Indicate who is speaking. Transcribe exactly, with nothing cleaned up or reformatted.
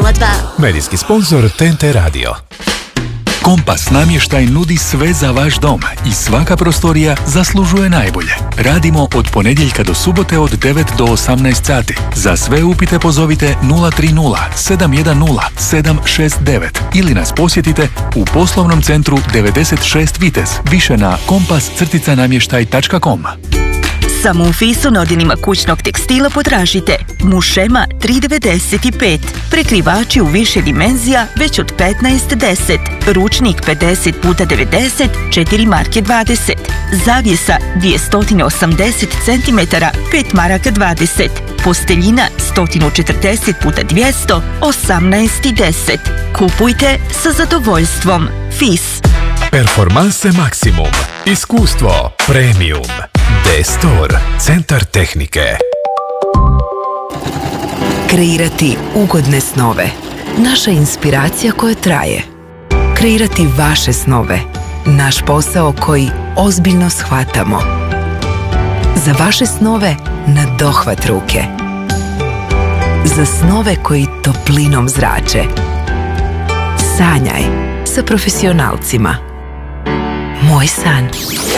Speaker 1: nula dva.
Speaker 2: Medijski sponsor T N T Radio.
Speaker 3: Kompas namještaj nudi sve za vaš dom i svaka prostorija zaslužuje najbolje. Radimo od ponedjeljka do subote od devet do osamnaest sati. Za sve upite pozovite nula tri nula sedam jedan nula sedam šest devet ili nas posjetite u poslovnom centru devedeset šest Vitez, više na kompas namještaj tačka com.
Speaker 4: Samo u Fisu na odjelima kućnog tekstila potražite mušema tri devedeset pet, prekrivači u više dimenzija već od petnaest deset, ručnik pedeset puta devedeset, četiri marke dvadeset, zavjesa dvjesto osamdeset centimetara, pet maraka dvadeset, posteljina sto četrdeset puta dvjesto, osamnaest deset. Kupujte sa zadovoljstvom. Fis.
Speaker 2: Performanse Maksimum. Iskustvo Premium. D-Store. Centar tehnike.
Speaker 5: Kreirati ugodne snove. Naša inspiracija koja traje. Kreirati vaše snove. Naš posao koji ozbiljno shvatamo. Za vaše snove na dohvat ruke. Za snove koji toplinom zrače. Sanjaj sa profesionalcima. Moj san.